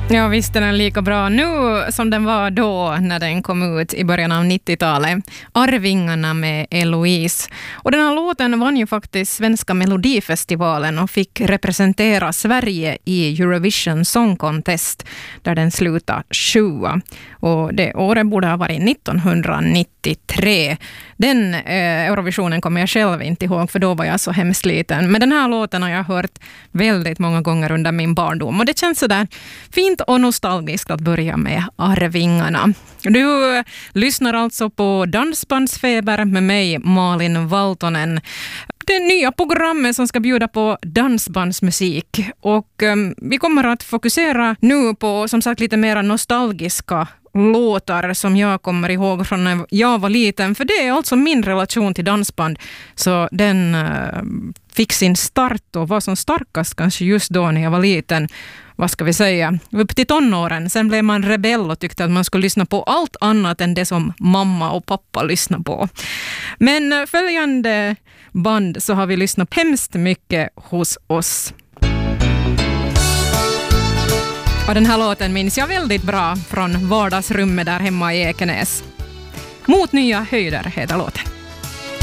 Ja, visst är den lika bra nu som den var då när den kom ut i början av 90-talet. Arvingarna med Eloise. Och den här låten vann ju faktiskt Svenska Melodifestivalen och fick representera Sverige i Eurovision Song Contest där den slutade 7. Och det året borde ha varit 1993. Den Eurovisionen kommer jag själv inte ihåg för då var jag så hemskt liten. Men den här låten har jag hört väldigt många gånger under min barndom. Och det känns så där fint och nostalgiskt att börja med Arvingarna. Du lyssnar alltså på Dansbandsfeber med mig, Malin Valtonen. Det nya programmet som ska bjuda på dansbandsmusik. Och vi kommer att fokusera nu på som sagt lite mer nostalgiska låtar som jag kommer ihåg från när jag var liten. För det är alltså min relation till dansband. Så den fick sin start och var som starkast kanske just då när jag var liten. Vad ska vi säga? Upp till tonåren. Sen blev man rebell och tyckte att man skulle lyssna på allt annat än det som mamma och pappa lyssnar på. Men följande band så har vi lyssnat hemskt mycket hos oss. Och den här låten minns jag väldigt bra från vardagsrummet där hemma i Ekenäs. Mot nya höjder heter låten.